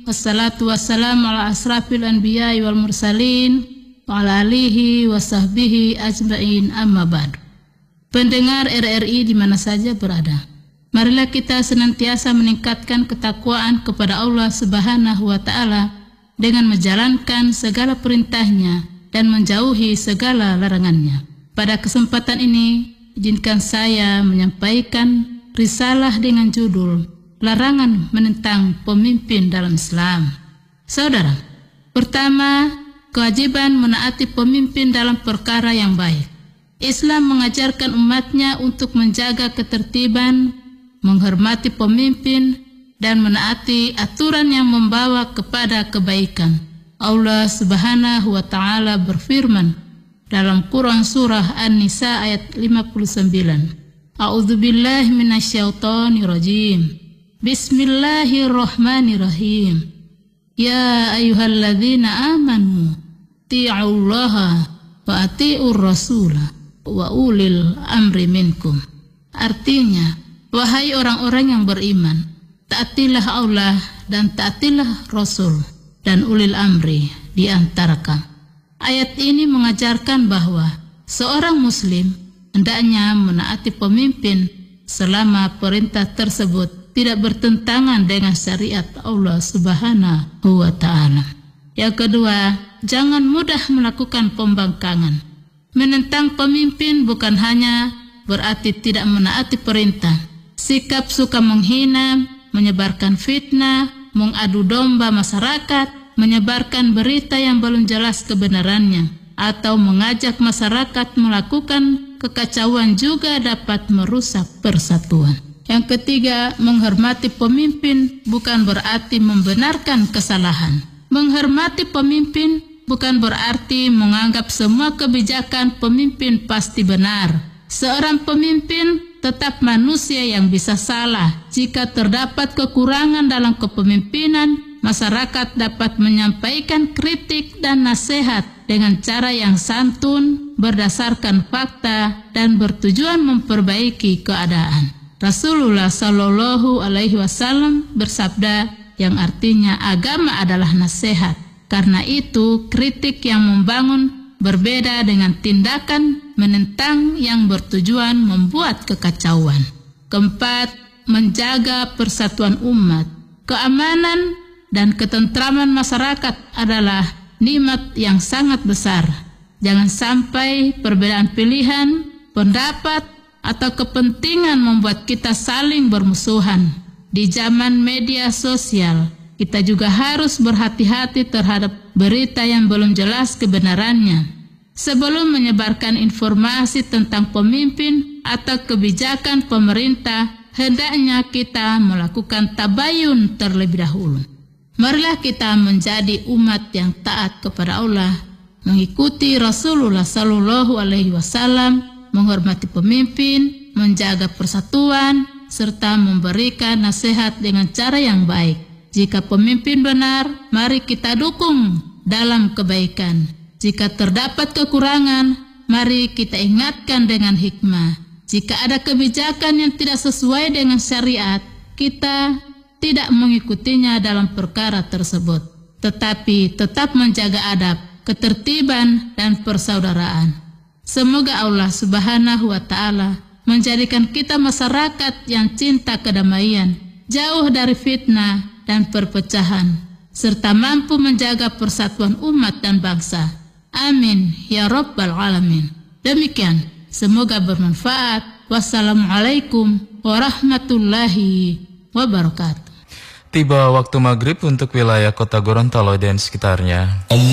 Wassalatu wassalamu ala asrafil anbiya'i wal mursalin wa ala alihi wa sahbihi ajma'in, amma ba'du. Pendengar RRI di mana saja berada, marilah kita senantiasa meningkatkan ketakwaan kepada Allah Subhanahu wa Ta'ala dengan menjalankan segala perintahnya dan menjauhi segala larangannya. Pada kesempatan ini, izinkan saya menyampaikan risalah dengan judul Larangan Menentang Pemimpin dalam Islam. Saudara, pertama, kewajiban menaati pemimpin dalam perkara yang baik. Islam mengajarkan umatnya untuk menjaga ketertiban, menghormati pemimpin, dan menaati aturan yang membawa kepada kebaikan. Allah Subhanahu wa Ta'ala berfirman dalam Quran surah An-Nisa ayat 59. A'udzubillahi minasyaitonirrajim. Bismillahirrahmanirrahim. Ya ayyuhalladzina amanu ti'ullaha wa ati'ur rasulah wa ulil amri minkum. Artinya, wahai orang-orang yang beriman, taatilah Allah dan taatilah Rasul dan ulil amri di antara kamu. Ayat ini mengajarkan bahwa seorang muslim hendaknya menaati pemimpin selama perintah tersebut tidak bertentangan dengan syariat Allah Subhanahu wa Ta'ala. Yang kedua, jangan mudah melakukan pembangkangan. Menentang pemimpin bukan hanya berarti tidak menaati perintah. Sikap suka menghina, menyebarkan fitnah, mengadu domba masyarakat, menyebarkan berita yang belum jelas kebenarannya, atau mengajak masyarakat melakukan kekacauan juga dapat merusak persatuan. Yang ketiga, menghormati pemimpin bukan berarti membenarkan kesalahan. Menghormati pemimpin bukan berarti menganggap semua kebijakan pemimpin pasti benar. Seorang pemimpin tetap manusia yang bisa salah. Jika terdapat kekurangan dalam kepemimpinan, masyarakat dapat menyampaikan kritik dan nasihat dengan cara yang santun, berdasarkan fakta, dan bertujuan memperbaiki keadaan. Rasulullah Shallallahu Alaihi Wasallam bersabda yang artinya agama adalah nasihat. Karena itu, kritik yang membangun berbeda dengan tindakan menentang yang bertujuan membuat kekacauan. Keempat, menjaga persatuan umat. Keamanan dan ketentraman masyarakat adalah nikmat yang sangat besar. Jangan sampai perbedaan pilihan, pendapat, atau kepentingan membuat kita saling bermusuhan. Di zaman media sosial, kita juga harus berhati-hati terhadap berita yang belum jelas kebenarannya. Sebelum menyebarkan informasi tentang pemimpin atau kebijakan pemerintah, hendaknya kita melakukan tabayun terlebih dahulu. Marilah kita menjadi umat yang taat kepada Allah, mengikuti Rasulullah Sallallahu Alaihi Wasallam, menghormati pemimpin, menjaga persatuan, serta memberikan nasihat dengan cara yang baik. Jika pemimpin benar, mari kita dukung dalam kebaikan. Jika terdapat kekurangan, mari kita ingatkan dengan hikmah. Jika ada kebijakan yang tidak sesuai dengan syariat, kita tidak mengikutinya dalam perkara tersebut, tetapi tetap menjaga adab, ketertiban, dan persaudaraan. Semoga Allah Subhanahu wa Ta'ala menjadikan kita masyarakat yang cinta kedamaian, jauh dari fitnah dan perpecahan, serta mampu menjaga persatuan umat dan bangsa. Amin ya Rabbal Alamin. Demikian, semoga bermanfaat. Wassalamualaikum warahmatullahi wabarakatuh. Tiba waktu maghrib untuk wilayah kota Gorontalo dan sekitarnya.